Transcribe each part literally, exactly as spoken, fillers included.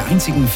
der einzigen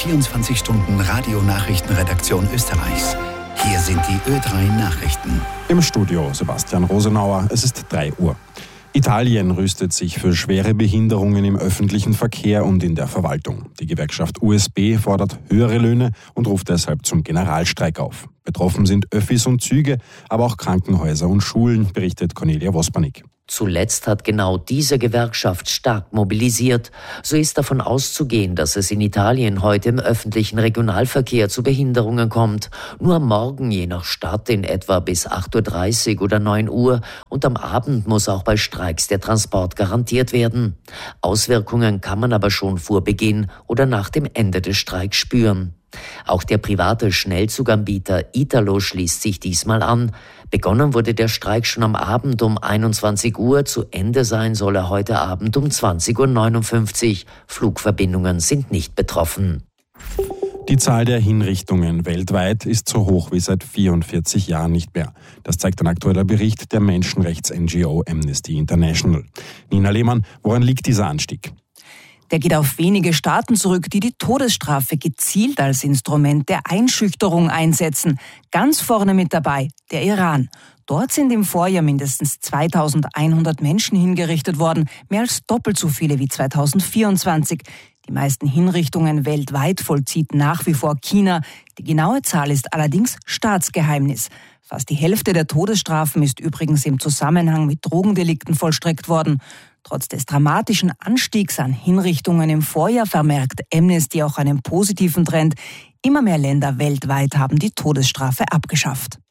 vierundzwanzig-Stunden-Radio-Nachrichtenredaktion Österreichs. Hier sind die Ö drei Nachrichten. Im Studio Sebastian Rosenauer, es ist drei Uhr. Italien rüstet sich für schwere Behinderungen im öffentlichen Verkehr und in der Verwaltung. Die Gewerkschaft U S B fordert höhere Löhne und ruft deshalb zum Generalstreik auf. Betroffen sind Öffis und Züge, aber auch Krankenhäuser und Schulen, berichtet Cornelia Wospanik. Zuletzt hat genau diese Gewerkschaft stark mobilisiert. So ist davon auszugehen, dass es in Italien heute im öffentlichen Regionalverkehr zu Behinderungen kommt. Nur am Morgen je nach Stadt in etwa bis acht Uhr dreißig oder neun Uhr und am Abend muss auch bei Streiks der Transport garantiert werden. Auswirkungen kann man aber schon vor Beginn oder nach dem Ende des Streiks spüren. Auch der private Schnellzuganbieter Italo schließt sich diesmal an. Begonnen wurde der Streik schon am Abend um einundzwanzig Uhr. Zu Ende sein soll er heute Abend um zwanzig Uhr neunundfünfzig. Flugverbindungen sind nicht betroffen. Die Zahl der Hinrichtungen weltweit ist so hoch wie seit vierundvierzig Jahren nicht mehr. Das zeigt ein aktueller Bericht der Menschenrechts-N G O Amnesty International. Nina Lehmann, woran liegt dieser Anstieg? Der geht auf wenige Staaten zurück, die die Todesstrafe gezielt als Instrument der Einschüchterung einsetzen. Ganz vorne mit dabei der Iran. Dort sind im Vorjahr mindestens zweitausendeinhundert Menschen hingerichtet worden, mehr als doppelt so viele wie zweitausendvierundzwanzig. Die meisten Hinrichtungen weltweit vollzieht nach wie vor China. Die genaue Zahl ist allerdings Staatsgeheimnis. Fast die Hälfte der Todesstrafen ist übrigens im Zusammenhang mit Drogendelikten vollstreckt worden. Trotz des dramatischen Anstiegs an Hinrichtungen im Vorjahr vermerkt Amnesty auch einen positiven Trend. Immer mehr Länder weltweit haben die Todesstrafe abgeschafft.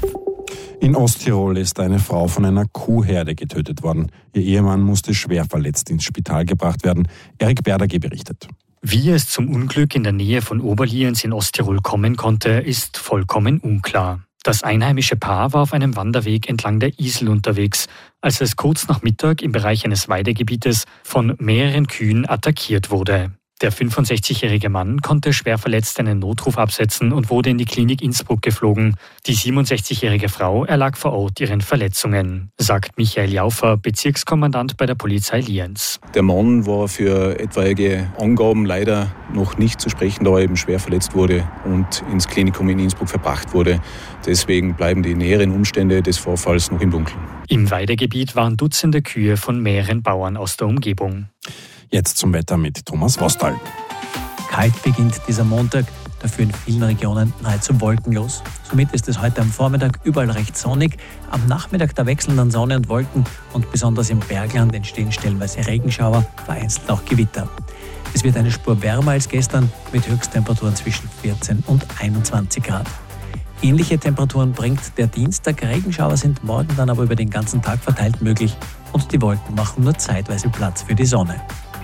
In Osttirol ist eine Frau von einer Kuhherde getötet worden. Ihr Ehemann musste schwer verletzt ins Spital gebracht werden. Erik Berdager berichtet. Wie es zum Unglück in der Nähe von Oberlienz in Osttirol kommen konnte, ist vollkommen unklar. Das einheimische Paar war auf einem Wanderweg entlang der Isel unterwegs, als es kurz nach Mittag im Bereich eines Weidegebietes von mehreren Kühen attackiert wurde. Der fünfundsechzigjährige Mann konnte schwer verletzt einen Notruf absetzen und wurde in die Klinik Innsbruck geflogen. Die siebenundsechzigjährige Frau erlag vor Ort ihren Verletzungen, sagt Michael Jaufer, Bezirkskommandant bei der Polizei Lienz. Der Mann war für etwaige Angaben leider noch nicht zu sprechen, da er eben schwer verletzt wurde und ins Klinikum in Innsbruck verbracht wurde. Deswegen bleiben die näheren Umstände des Vorfalls noch im Dunkeln. Im Weidegebiet waren Dutzende Kühe von mehreren Bauern aus der Umgebung. Jetzt zum Wetter mit Thomas Vostal. Kalt beginnt dieser Montag, dafür in vielen Regionen nahezu wolkenlos. Somit ist es heute am Vormittag überall recht sonnig. Am Nachmittag da wechseln dann Sonne und Wolken und besonders im Bergland entstehen stellenweise Regenschauer, vereinzelt auch Gewitter. Es wird eine Spur wärmer als gestern mit Höchsttemperaturen zwischen vierzehn und einundzwanzig Grad. Ähnliche Temperaturen bringt der Dienstag. Regenschauer sind morgen dann aber über den ganzen Tag verteilt möglich und die Wolken machen nur zeitweise Platz für die Sonne.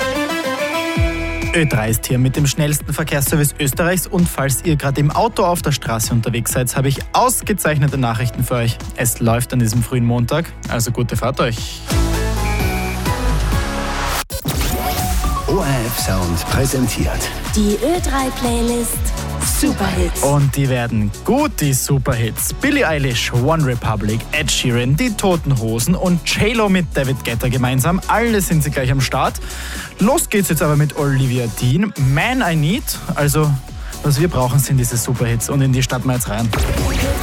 Ö drei ist hier mit dem schnellsten Verkehrsservice Österreichs und falls ihr gerade im Auto auf der Straße unterwegs seid, habe ich ausgezeichnete Nachrichten für euch. Es läuft an diesem frühen Montag, also gute Fahrt euch. O R F Sound präsentiert die Ö drei Playlist Superhits. Und die werden gut, die Superhits. Billie Eilish, One Republic, Ed Sheeran, die Toten Hosen und J-Lo mit David Guetta gemeinsam. Alle sind sie gleich am Start. Los geht's jetzt aber mit Olivia Dean. Man I Need. Also, was wir brauchen, sind diese Superhits. Und in die starten wir jetzt rein.